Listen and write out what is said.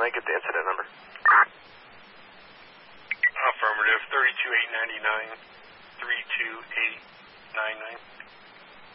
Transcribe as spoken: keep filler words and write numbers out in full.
Can I get the incident number? Affirmative, thirty-two eight ninety-nine.